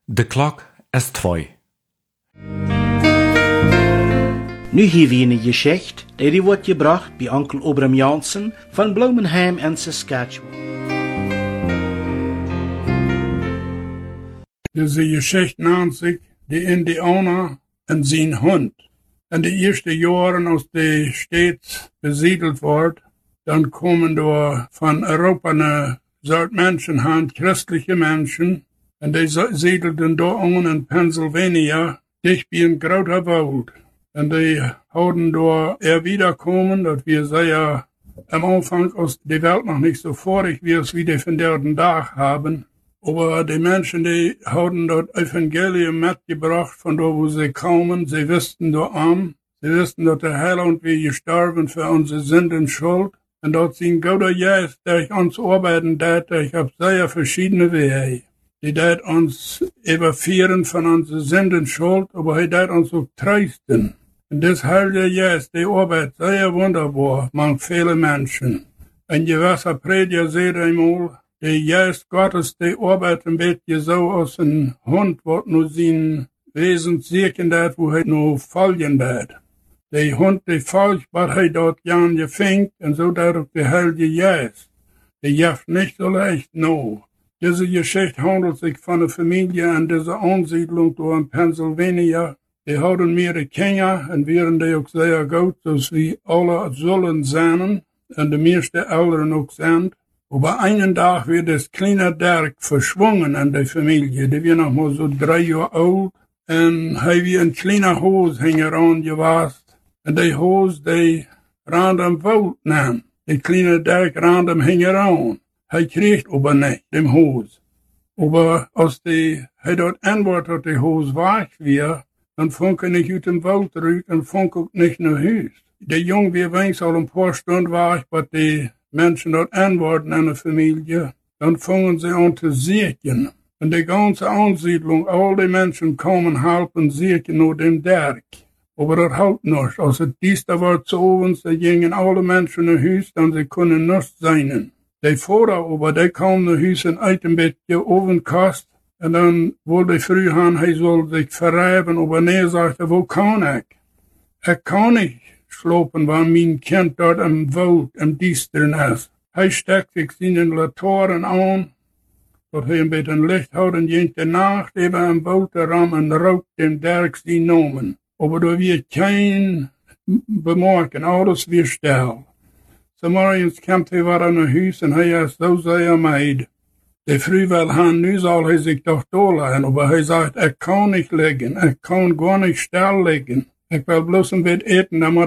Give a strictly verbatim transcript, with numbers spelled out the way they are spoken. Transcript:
De klok is twee. Nu hier wie een Geschichte, die wordt gebracht bij Onkel Obram Jansen van Bloemenheim in Saskatchewan. Deze Geschichte naht sich die Indianer en zijn hond. In de eerste jaren als die steeds besiedeld wordt, dan komen door van Europa een soort mensen aan, christelijke mensen, en die siedelten door aan in Pennsylvania, dicht bij een groter wald. En die houden door er wiederkommen, dat wir sehr am Anfang aus die Welt noch nicht so vorig wie es wie die von der Tag haben. Aber die Menschen, die haben dort Evangelium mitgebracht, von dort, wo sie kommen. Sie wussten dort am. Sie wussten, dass der Heiland wie gestorben für unsere Sünden schuld. Und dort sind Gott Jesus, der uns arbeiten dat, ich hab sehr verschiedene Wege. Die dat uns überführen von unsere Sünden schuld, aber er dat uns auch trösten. Und das Heilige Jesus, die arbeitet sehr wunderbar, man viele Menschen. Ein gewisser Prediger sagt einmal, der Geist Gottes, der arbeitet ein bisschen so aus ein Hund, was nur sein Wesen sehen dat, wo er nur folgen wird. Der Hund, der folgt, was er dort gern gefängt, und so dat auch der Heilige Geist. Der jaft nicht so leicht, no. Diese Geschichte handelt sich von einer Familie an dieser Ansiedlung durch in Pennsylvania. Die haben mehrere Kinder und wären die auch sehr gut, dass wir alle sollen sein und die meisten Eltern auch sind. Aber einen Tag wird das kleine Dirk verschwungen an der Familie. Die war noch mal so drei Jahre alt und er wie ein kleiner Hose hängen gewesen. Und die Hose, die ran am Wald nahm. Der kleine Dirk ran am hängen an. Er kriegt aber nicht, dem Hose. Aber als die, er dort antwortet, dass die Hose weich wird, dann funke nicht aus dem Wald zurück und funke auch nicht nach Haus. Der Junge, wie wenigstens auch ein paar Stunden war ich, was die Menschen dort antworten an der Familie, dann fangen sie an zu siechen. Und die ganze Ansiedlung, all die Menschen kommen, halten siechen nur dem Dirk. Aber das hält nicht. Als es Dienstag war zu Abend, da gingen alle Menschen nach Haus, dann sie können nicht sein. Die Vater aber, die kamen nach Haus und ate ein bisschen Ofenkost. Und dann wollte ich früh haben, er soll sich verreiben, aber nee, sagte, wo kann ich? Ich kann nicht schlafen, weil mein Kind dort im Wald, im Düstern ist. Er steckt sich seine Latoren an, dass er ein bisschen Licht hat und ging die Nacht über im Wald herum und raucht dem Dirk sie Namen. Aber da wird kein bemerken, alles wird still. So morgens kommt er wieder nach Haus und er ist so sehr müde. Der früh will han, nu soll er sich doch da lassen, aber er sagt, ich kann nicht liegen, ich kann gar nicht still liegen. Ich will bloß ein bisschen essen, damit